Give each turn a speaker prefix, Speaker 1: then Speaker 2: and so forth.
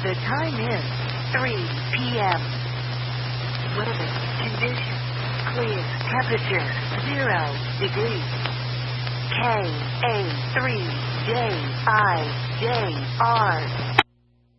Speaker 1: The time is 3 p.m. Weather conditions clear. Temperature 0 degrees. KA3JIJR